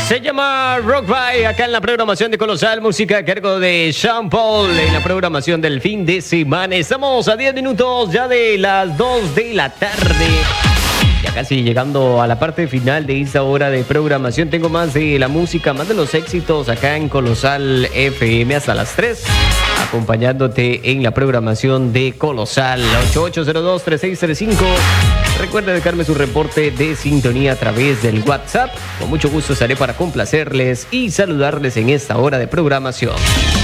Se llama Rock By, acá en la programación de Colosal, música a cargo de Sean Paul, en la programación del fin de semana. Estamos a 10 minutos ya de las 2 de la tarde. Ya casi llegando a la parte final de esta hora de programación. Tengo más de la música, más de los éxitos acá en Colosal FM hasta las 3. Acompañándote en la programación de Colosal 8802-3635. Recuerda dejarme su reporte de sintonía a través del WhatsApp. Con mucho gusto estaré para complacerles y saludarles en esta hora de programación.